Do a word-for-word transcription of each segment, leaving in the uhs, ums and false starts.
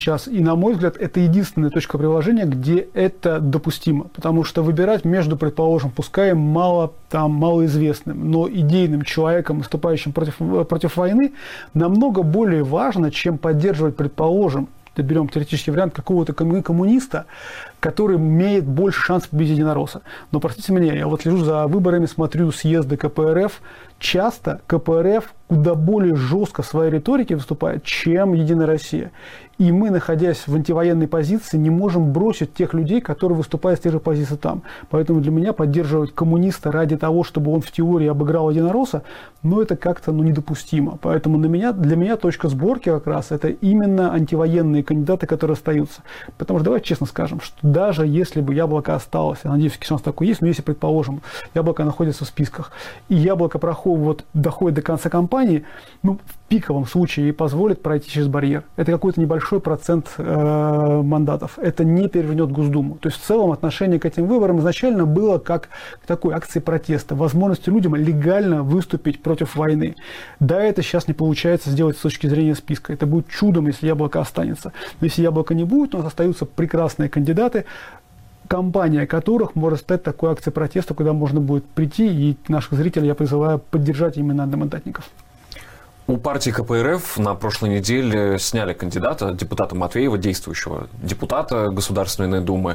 сейчас. И, на мой взгляд, это единственная точка приложения, где это допустимо. Потому что выбирать между, предположим, пускай мало, там, малоизвестным, но идейным человеком, выступающим против, против войны, намного более важно, чем поддерживать, предположим, берем теоретический вариант какого-то коммуниста, который имеет больше шансов победить единоросса. Но, простите меня, я вот слежу за выборами, смотрю съезды ка пэ эр эф. Часто ка пэ эр эф куда более жестко в своей риторике выступает, чем Единая Россия. И мы, находясь в антивоенной позиции, не можем бросить тех людей, которые выступают с тех же позиций там. Поэтому для меня поддерживать коммуниста ради того, чтобы он в теории обыграл единоросса, ну, это как-то ну, недопустимо. Поэтому на меня, для меня точка сборки как раз это именно антивоенные кандидаты, которые остаются. Потому что давайте честно скажем, что даже если бы Яблоко осталось, я надеюсь, шанс такой есть, но если, предположим, Яблоко находится в списках, и Яблоко проходит, вот, доходит до конца кампании, ну, в пиковом случае ей позволит пройти через барьер. Это какой-то небольшой процент э, мандатов. Это не перевернет Госдуму. То есть в целом отношение к этим выборам изначально было как к такой акции протеста, возможности людям легально выступить против войны. Да, это сейчас не получается сделать с точки зрения списка. Это будет чудом, если Яблоко останется. Но если Яблоко не будет, у нас остаются прекрасные кандидаты, компания которых может стать такой акцией протеста, куда можно будет прийти, и наших зрителей я призываю поддержать именно одномандатников. У партии ка пэ эр эф на прошлой неделе сняли кандидата, депутата Матвеева, действующего депутата Государственной Думы.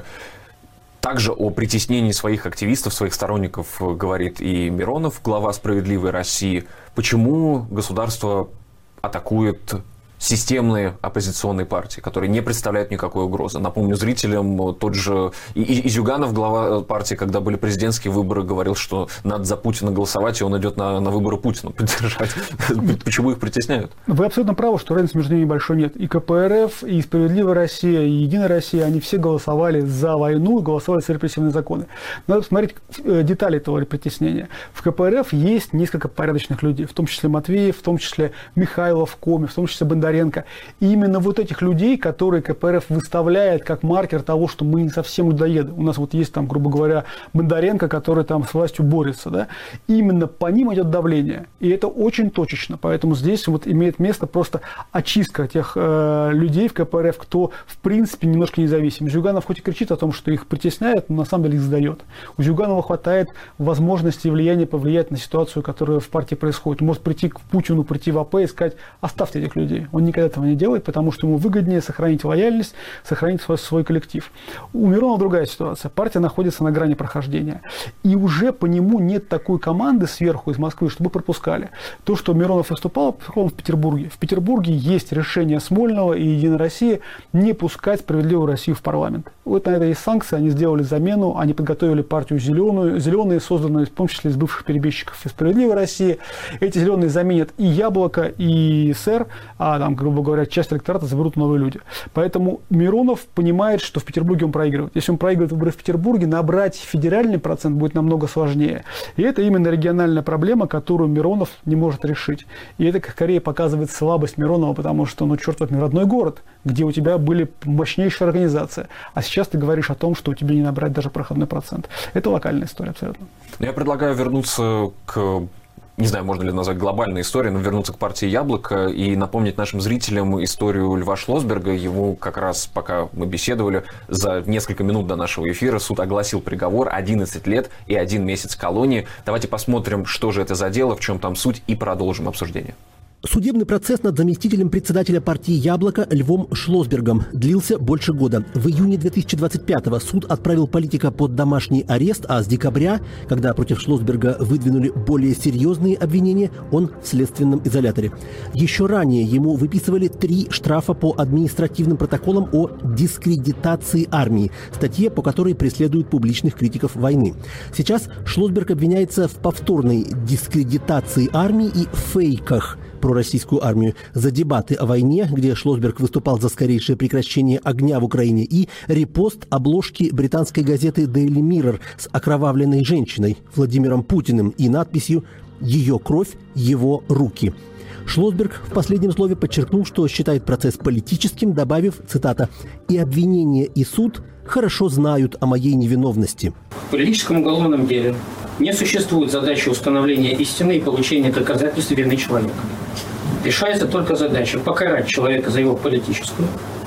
Также о притеснении своих активистов, своих сторонников говорит и Миронов, глава «Справедливой России». Почему государство атакует системные оппозиционные партии, которые не представляют никакой угрозы? Напомню зрителям, тот же Изюганов, глава партии, когда были президентские выборы, говорил, что надо за Путина голосовать, и он идет на, на выборы Путина поддержать. Почему их притесняют? Вы абсолютно правы, что разницы между ними большой нет. И ка пэ эр эф, и «Справедливая Россия», и «Единая Россия», они все голосовали за войну, голосовали за репрессивные законы. Надо посмотреть детали этого притеснения. В ка пэ эр эф есть несколько порядочных людей, в том числе Матвеев, в том числе Михайлов, Коми, в том числе Бондаренко. И именно вот этих людей, которые ка пэ эр эф выставляет как маркер того, что мы не совсем людоеды. У нас вот есть там, грубо говоря, Бондаренко, который там с властью борется, да? Именно по ним идет давление. И это очень точечно. Поэтому здесь вот имеет место просто очистка тех э, людей в ка пэ эр эф, кто в принципе немножко независим. Зюганов хоть и кричит о том, что их притесняют, но на самом деле их сдает. У Зюганова хватает возможности и влияния повлиять на ситуацию, которая в партии происходит. Он может прийти к Путину, прийти в АП и сказать: оставьте этих людей. Он никогда этого не делает, потому что ему выгоднее сохранить лояльность, сохранить свой, свой коллектив. У Миронова другая ситуация. Партия находится на грани прохождения. И уже по нему нет такой команды сверху из Москвы, чтобы пропускали. То, что Миронов выступал в Петербурге. В Петербурге есть решение Смольного и Единой России не пускать «Справедливую Россию» в парламент. Вот на это есть санкции, они сделали замену, они подготовили партию «Зеленую», «Зеленые», созданную в том числе из бывших перебежчиков из «Справедливой России». Эти «Зеленые» заменят и «Яблоко», и «СЭР», а там, грубо говоря, часть электората заберут новые люди. Поэтому Миронов понимает, что в Петербурге он проигрывает. Если он проигрывает выборы в Петербурге, набрать федеральный процент будет намного сложнее. И это именно региональная проблема, которую Миронов не может решить. И это скорее показывает слабость Миронова, потому что, ну, черт возьми, родной город, где у тебя были мощнейшие организации. А сейчас ты говоришь о том, что у тебя не набрать даже проходной процент. Это локальная история абсолютно. Я предлагаю вернуться к... Не знаю, можно ли назвать глобальной историей, но вернуться к партии «Яблоко» и напомнить нашим зрителям историю Льва Шлосберга. Ему как раз, пока мы беседовали, за несколько минут до нашего эфира суд огласил приговор: одиннадцать лет и один месяц колонии. Давайте посмотрим, что же это за дело, в чем там суть, и продолжим обсуждение. Судебный процесс над заместителем председателя партии «Яблоко» Львом Шлосбергом длился больше года. В июне две тысячи двадцать пятого суд отправил политика под домашний арест, а с декабря, когда против Шлосберга выдвинули более серьезные обвинения, он в следственном изоляторе. Еще ранее ему выписывали три штрафа по административным протоколам о дискредитации армии, статье, по которой преследуют публичных критиков войны. Сейчас Шлосберг обвиняется в повторной дискредитации армии и фейках про российскую армию, за дебаты о войне, где Шлосберг выступал за скорейшее прекращение огня в Украине, и репост обложки британской газеты Daily Mirror с окровавленной женщиной Владимиром Путиным и надписью «Ее кровь, его руки». Шлосберг в последнем слове подчеркнул, что считает процесс политическим, добавив, цитата, «И обвинение, и суд хорошо знают о моей невиновности». В политическом уголовном деле не существует задачи установления истины и получения доказательств вины человека. Решается только задача покарать человека за его политическую,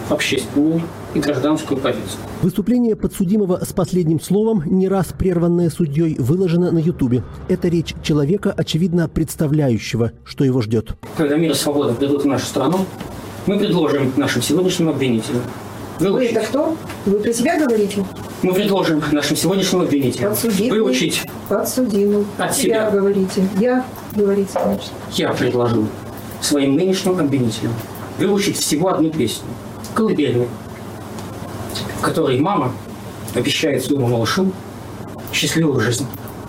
общественную и гражданскую повестку. Выступление подсудимого с последним словом, не раз прерванное судьей, выложено на Ютубе. Это речь человека, очевидно представляющего, что его ждет. Когда мир и свобода придут в нашу страну, мы предложим нашим сегодняшним обвинителям. Выучить. Вы это кто? Вы про себя говорите? Мы предложим нашим сегодняшним обвинителям Подсудимый, выучить подсудимый. от себя. себя. говорите. Я, говорите, значит. Я предложу своим нынешним обвинителям выучить всего одну песню. Колыбельную, в которой мама обещает своему малышу счастливую жизнь.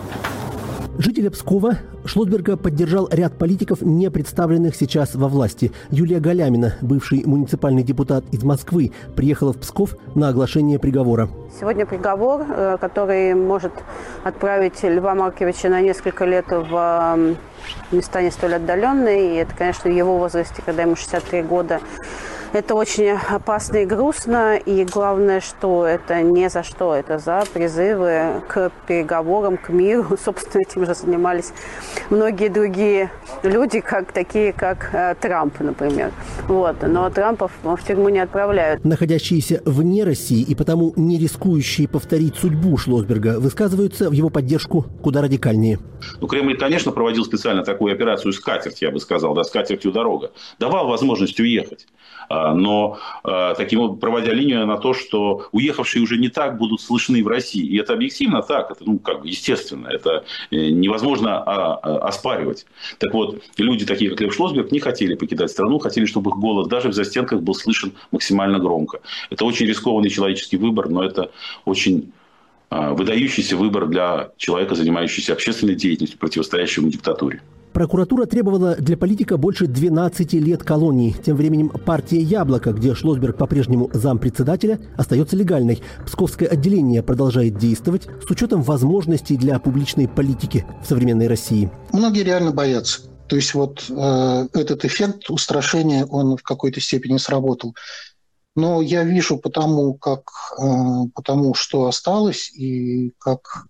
Жителя Пскова Шлосберга поддержал ряд политиков, не представленных сейчас во власти. Юлия Галямина, бывший муниципальный депутат из Москвы, приехала в Псков на оглашение приговора. Сегодня приговор, который может отправить Льва Марковича на несколько лет в места не столь отдаленные. И это, конечно, в его возрасте, когда ему шестьдесят три года. Это очень опасно и грустно, и главное, что это не за что, это за призывы к переговорам, к миру. Собственно, этим же занимались многие другие люди, как, такие как э, Трамп, например. Вот. Но Трампов в тюрьму не отправляют. Находящиеся вне России и потому не рискующие повторить судьбу Шлосберга высказываются в его поддержку куда радикальнее. Ну, Кремль, конечно, проводил специально такую операцию «Скатерть», я бы сказал, да, «Скатертью дорога». Давал возможность уехать. Но таким образом, проводя линию на то, что уехавшие уже не так будут слышны в России. И это объективно так, это, ну, как бы естественно, это невозможно оспаривать. Так вот, люди, такие как Лев Шлосберг, не хотели покидать страну, хотели, чтобы их голос даже в застенках был слышен максимально громко. Это очень рискованный человеческий выбор, но это очень выдающийся выбор для человека, занимающегося общественной деятельностью, противостоящему диктатуре. Прокуратура требовала для политика больше двенадцати лет колонии. Тем временем партия «Яблоко», где Шлосберг по-прежнему зампредседателя, остается легальной. Псковское отделение продолжает действовать с учетом возможностей для публичной политики в современной России. Многие реально боятся. То есть вот э, этот эффект устрашения, он в какой-то степени сработал. Но я вижу потому, как, э, потому что осталось и как...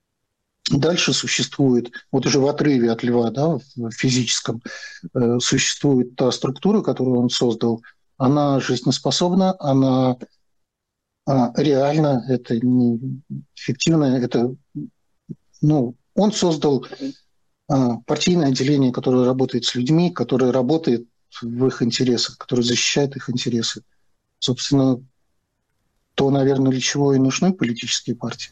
Дальше существует, вот уже в отрыве от Льва, да, в физическом, э, существует та структура, которую он создал. Она жизнеспособна, она э, реальна, это не фиктивно, это, ну, он создал э, партийное отделение, которое работает с людьми, которое работает в их интересах, которое защищает их интересы. Собственно, то, наверное, для чего и нужны политические партии.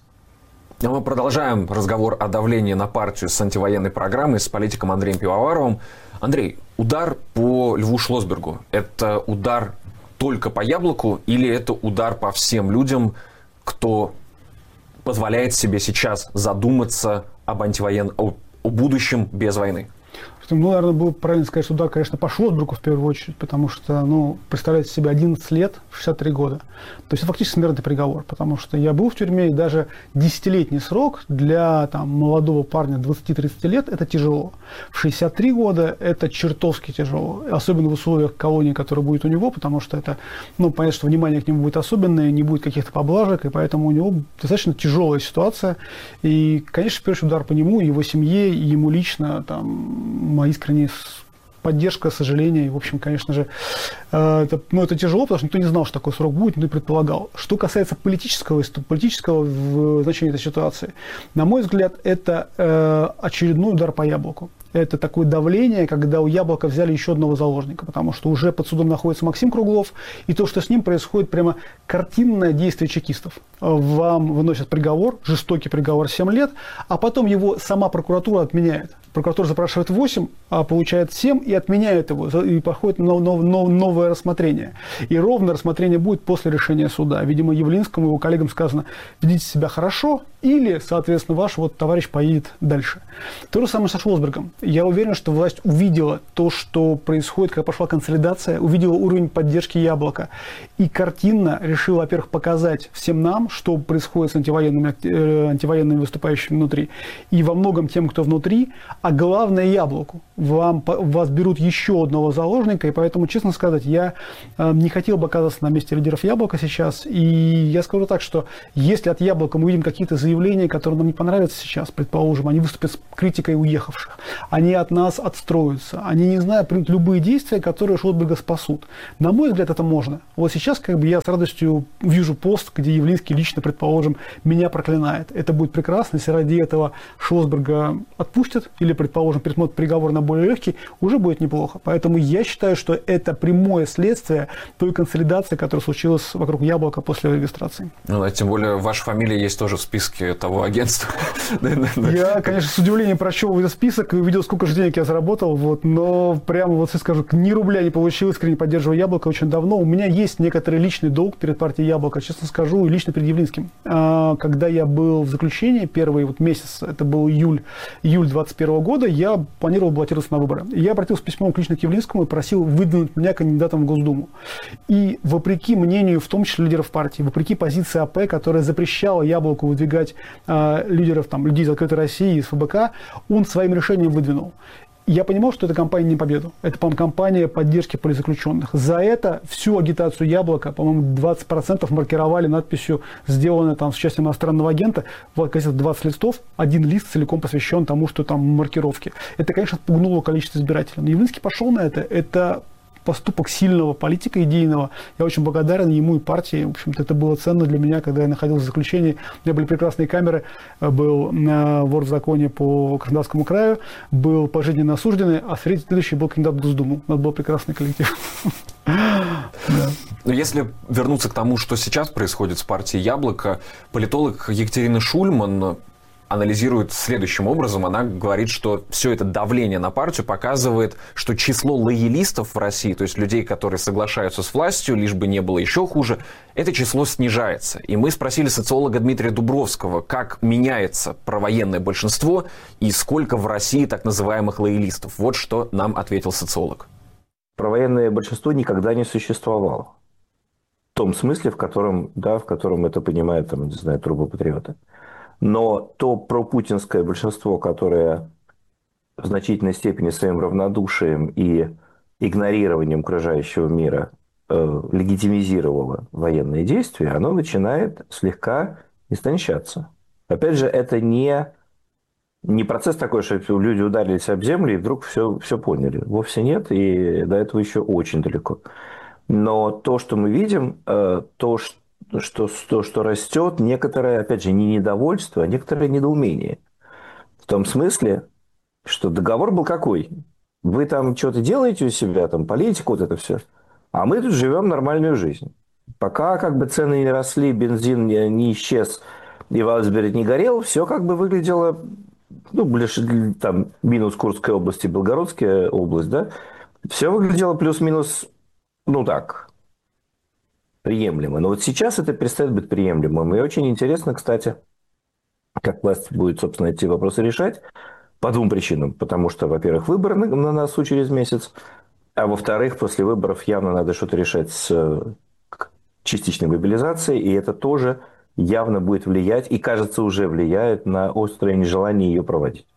Мы продолжаем разговор о давлении на партию с антивоенной программой с политиком Андреем Пивоваровым. Андрей, удар по Льву Шлосбергу – это удар только по Яблоку или это удар по всем людям, кто позволяет себе сейчас задуматься об антивоен... о, о будущем без войны? Ну, наверное, было правильно сказать, что удар, конечно, по Шлосбергу в первую очередь, потому что, ну, представляете себе одиннадцать лет, шестьдесят три года. То есть это фактически смертный приговор, потому что я был в тюрьме, и даже десятилетний срок для там, молодого парня двадцати-тридцати лет – это тяжело. В шестьдесят три года это чертовски тяжело, особенно в условиях колонии, которая будет у него, потому что это, ну, понятно, что внимание к нему будет особенное, не будет каких-то поблажек, и поэтому у него достаточно тяжелая ситуация. И, конечно, первый удар по нему, его семье, и ему лично, там, моя искренняя поддержка, сожаление. И, в общем, конечно же, это, ну, это тяжело, потому что никто не знал, что такой срок будет, никто не предполагал. Что касается политического, политического значения этой ситуации, на мой взгляд, это э, очередной удар по Яблоку. Это такое давление, когда у Яблока взяли еще одного заложника, потому что уже под судом находится Максим Круглов, и то, что с ним происходит, прямо картинное действие чекистов. Вам выносят приговор, жестокий приговор семь лет, а потом его сама прокуратура отменяет. Прокуратура запрашивает восемь, а получает семь и отменяет его, и проходит нов, нов, нов, новое рассмотрение. И ровно рассмотрение будет после решения суда. Видимо, Явлинскому и его коллегам сказано: ведите себя хорошо, или, соответственно, ваш вот товарищ поедет дальше. То же самое со Шлосбергом. Я уверен, что власть увидела то, что происходит, когда пошла консолидация, увидела уровень поддержки Яблока. И картинно решила, во-первых, показать всем нам, что происходит с антивоенными, э, антивоенными выступающими внутри. И во многом тем, кто внутри, а главное Яблоку. Вам, вас берут еще одного заложника, и поэтому, честно сказать, я э, не хотел бы оказаться на месте лидеров Яблока сейчас. И я скажу так, что если от Яблока мы увидим какие-то заявления, которые нам не понравятся сейчас, предположим, они выступят с критикой уехавших, они от нас отстроятся. Они, не знаю, примут любые действия, которые Шлосберга спасут. На мой взгляд, это можно. Вот сейчас как бы я с радостью вижу пост, где Явлинский лично, предположим, меня проклинает. Это будет прекрасно, если ради этого Шлосберга отпустят или, предположим, пересмотрят приговор на более легкий, уже будет неплохо. Поэтому я считаю, что это прямое следствие той консолидации, которая случилась вокруг Яблока после регистрации. Ну, а тем более, ваша фамилия есть тоже в списке того агентства. Я, конечно, с удивлением прочел этот список и увидел, сколько же денег я заработал, вот, но прямо вот скажу, ни рубля не получил, искренне поддерживаю Яблоко очень давно. У меня есть некоторый личный долг перед партией Яблоко, честно скажу, и лично перед Явлинским. Когда я был в заключении, первый вот месяц, это был июль, июль двадцать первого года, я планировал баллотироваться на выборы. Я обратился с письмом лично к Явлинскому и просил выдвинуть меня кандидатом в Госдуму. И вопреки мнению, в том числе лидеров партии, вопреки позиции АП, которая запрещала Яблоку выдвигать э, лидеров, там, людей из «Открытой России», из ФБК, он своим решением выдвинул. Я понимал, что это кампания не победу. Это, по-моему, кампания поддержки политзаключенных. За это всю агитацию Яблока, по-моему, двадцать процентов маркировали надписью, сделанной там с участием иностранного агента. Вот, газета двадцать листов, один лист целиком посвящен тому, что там маркировки. Это, конечно, отпугнуло количество избирателей. Но Явлинский пошел на это. Это поступок сильного политика идейного. Я очень благодарен ему и партии. В общем-то, это было ценно для меня, когда я находился в заключении. У меня были прекрасные камеры. Был вор в законе по Краснодарскому краю, был пожизненно осужденный, а следующий был кандидат в Госдуму. У нас был прекрасный коллектив. Но если вернуться к тому, что сейчас происходит с партией Яблоко, политолог Екатерина Шульман анализирует следующим образом. Она говорит, что все это давление на партию показывает, что число лоялистов в России, то есть людей, которые соглашаются с властью, лишь бы не было еще хуже, это число снижается. И мы спросили социолога Дмитрия Дубровского, как меняется провоенное большинство и сколько в России так называемых лоялистов. Вот что нам ответил социолог. Провоенное большинство никогда не существовало. В том смысле, в котором, да, в котором это понимают, там, не знаю, трубопатриоты. Но то пропутинское большинство, которое в значительной степени своим равнодушием и игнорированием окружающего мира э, легитимизировало военные действия, оно начинает слегка истончаться. Опять же, это не, не процесс такой, что люди ударились об землю и вдруг все, все поняли. Вовсе нет, и до этого еще очень далеко. Но то, что мы видим, э, то, что Что, что, что растет некоторое, опять же, не недовольство, а некоторое недоумение. В том смысле, что договор был какой? Вы там что-то делаете у себя, там политику, вот это все, а мы тут живем нормальную жизнь. Пока как бы цены не росли, бензин не, не исчез и Валсберг не горел, все как бы выглядело, ну, ближе, там, минус Курская область и Белгородская область, да, все выглядело плюс-минус, ну так, приемлемо. Но вот сейчас это перестает быть приемлемым. И очень интересно, кстати, как власть будет, собственно, эти вопросы решать. По двум причинам. Потому что, во-первых, выборы на, на носу через месяц. А во-вторых, после выборов явно надо что-то решать с частичной мобилизацией. И это тоже явно будет влиять, и, кажется, уже влияет на острое нежелание ее проводить.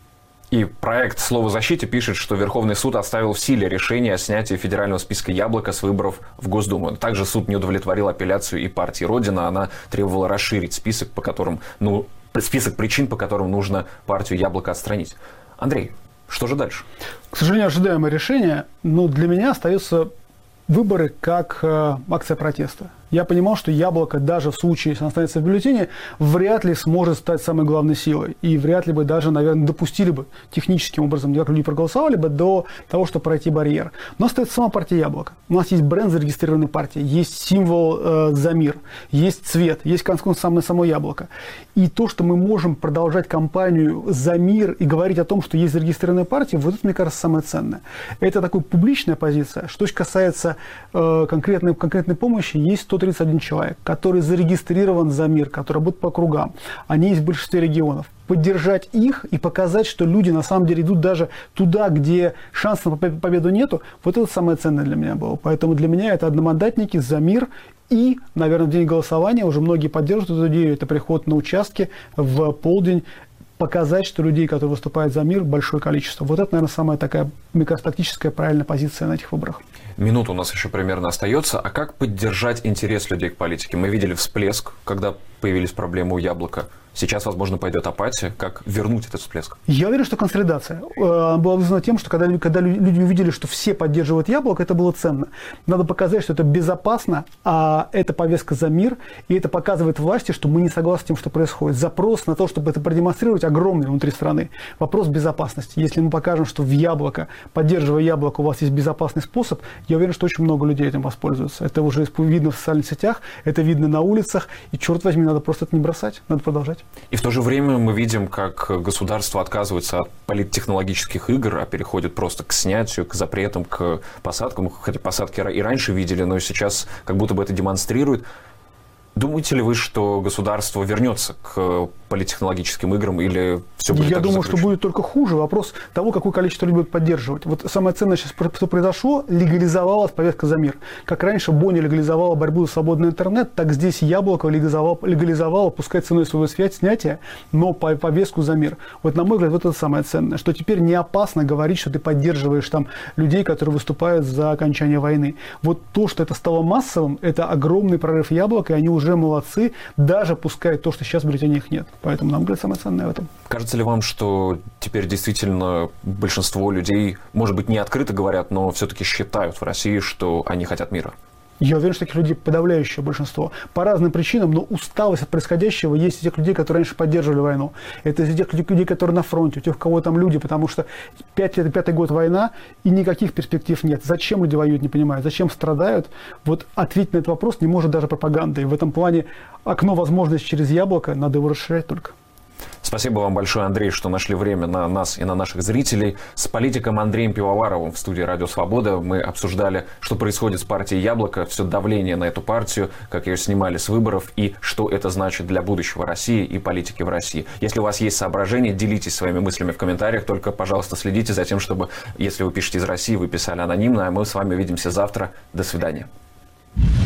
И проект «Слово защите» пишет, что Верховный суд оставил в силе решение о снятии федерального списка «Яблоко» с выборов в Госдуму. Также суд не удовлетворил апелляцию и партии «Родина». Она требовала расширить список, по которым, ну, список причин, по которым нужно партию «Яблоко» отстранить. Андрей, что же дальше? К сожалению, ожидаемое решение, но для меня остаются выборы как э, акция протеста. Я понимал, что «Яблоко» даже в случае, если оно останется в бюллетене, вряд ли сможет стать самой главной силой. И вряд ли бы даже, наверное, допустили бы техническим образом, как люди проголосовали бы, до того, чтобы пройти барьер. Но остается сама партия «Яблоко». У нас есть бренд зарегистрированной партии, есть символ э, «За мир», есть цвет, есть конкретно само «Яблоко». И то, что мы можем продолжать кампанию «За мир» и говорить о том, что есть зарегистрированная партия, вот это, мне кажется, самое ценное. Это такая публичная позиция. Что касается э, конкретной, конкретной помощи, есть сто тридцать один человек, который зарегистрирован «За мир», который работает по округам. Они есть в большинстве регионов. Поддержать их и показать, что люди на самом деле идут даже туда, где шансов на победу нету, вот это самое ценное для меня было. Поэтому для меня это одномандатники «За мир». И, наверное, в день голосования уже многие поддерживают эту идею. Это приход на участки в полдень, показать, что людей, которые выступают за мир, большое количество. Вот это, наверное, самая такая, мне кажется, тактическая правильная позиция на этих выборах. Минута у нас еще примерно остается. А как поддержать интерес людей к политике? Мы видели всплеск, когда появились проблемы у «Яблока». Сейчас, возможно, пойдет апатия. Как вернуть этот всплеск? Я уверен, что консолидация была вызвана тем, что когда, когда люди увидели, что все поддерживают яблоко, это было ценно. Надо показать, что это безопасно, а это повестка за мир, и это показывает власти, что мы не согласны с тем, что происходит. Запрос на то, чтобы это продемонстрировать, огромный внутри страны. Вопрос безопасности. Если мы покажем, что в яблоко, поддерживая яблоко, у вас есть безопасный способ, я уверен, что очень много людей этим воспользуются. Это уже видно в социальных сетях, это видно на улицах, и, черт возьми, надо просто это не бросать, надо продолжать. И в то же время мы видим, как государство отказывается от политтехнологических игр, а переходит просто к снятию, к запретам, к посадкам. Хотя посадки и раньше видели, но сейчас как будто бы это демонстрирует. Думаете ли вы, что государство вернется к политтехнологическим играм или все будет Я так думаю, закручено? что будет только хуже. Вопрос того, какое количество людей будет поддерживать. Вот самое ценное сейчас, что произошло, легализовалась повестка за мир. Как раньше Бонни легализовала борьбу за свободный интернет, так здесь Яблоко легализовало, легализовало пускай ценой своего снятия, но по повестку за мир. Вот на мой взгляд, вот это самое ценное, что теперь не опасно говорить, что ты поддерживаешь там людей, которые выступают за окончание войны. Вот то, что это стало массовым, это огромный прорыв Яблока, и они уже молодцы, даже пускай то, что сейчас в бюллетене их нет. Поэтому, нам говорит, самое ценное в этом. Кажется ли вам, что теперь действительно большинство людей, может быть, не открыто говорят, но все-таки считают в России, что они хотят мира? Я уверен, что таких людей подавляющее большинство. По разным причинам, но усталость от происходящего есть у тех людей, которые раньше поддерживали войну. Это из тех людей, которые на фронте, у тех, у кого там люди, потому что пять лет, пятый год война, и никаких перспектив нет. Зачем люди воюют, не понимаю. Зачем страдают? Вот ответить на этот вопрос не может даже пропаганда. И в этом плане окно возможностей через Яблоко, надо его расширять только. Спасибо вам большое, Андрей, что нашли время на нас и на наших зрителей. С политиком Андреем Пивоваровым в студии «Радио Свобода» мы обсуждали, что происходит с партией «Яблоко», все давление на эту партию, как ее снимали с выборов и что это значит для будущего России и политики в России. Если у вас есть соображения, делитесь своими мыслями в комментариях, только, пожалуйста, следите за тем, чтобы, если вы пишете из России, вы писали анонимно, а мы с вами увидимся завтра. До свидания.